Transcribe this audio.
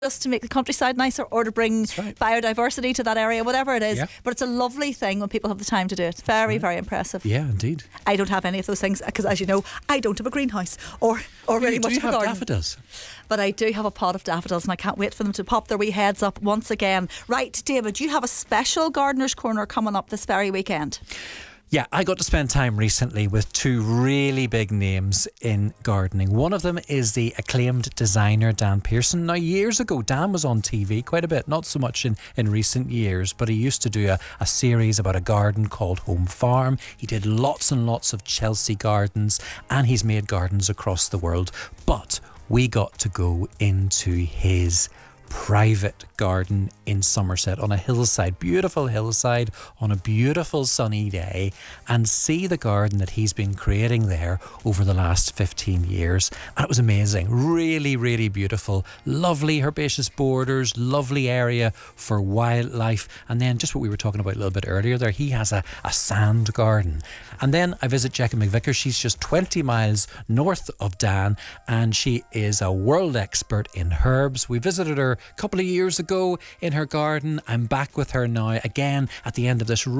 just to make the countryside nicer or to bring biodiversity to that area, whatever it is. Yeah. But it's a lovely thing when people have the time to do it. It's very, very impressive. Yeah, indeed. I don't have any of those things because, as you know, I don't have a greenhouse or really much of a garden. Daffodils? But I do have a pot of daffodils and I can't wait for them to pop their wee heads up once again. Right, David, you have a special Gardener's Corner coming up this very weekend. Yeah, I got to spend time recently with two really big names in gardening. One of them is the acclaimed designer Dan Pearson. Now, years ago, Dan was on TV quite a bit, not so much in recent years, but he used to do a series about a garden called Home Farm. He did lots and lots of Chelsea gardens, and he's made gardens across the world. But we got to go into his private garden in Somerset on a hillside, beautiful hillside on a beautiful sunny day, and see the garden that he's been creating there over the last 15 years. And it was amazing, really, really beautiful, lovely herbaceous borders, lovely area for wildlife. And then just what we were talking about a little bit earlier there, he has a sand garden. And then I visit Jecka McVicker. She's just 20 miles north of Dan, and she is a world expert in herbs. We visited her a couple of years ago in her garden. I'm back with her now again at the end of this